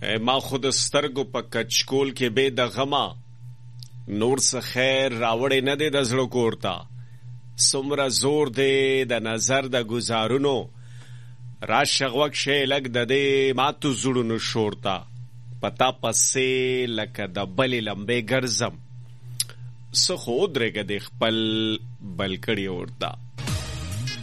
ما خود سترګو په کچکول کې بې د غما نور څه خیر راوړی نه دی د زړه کور ته څومره زور دی د نظر د ګزارونو راشه غوږ شی لږ د دې ماتو زړونو شور ته پتا پسې لکه د بلې لمبې ګرځم څه خو ودرېږه د خپل بل کړي ورته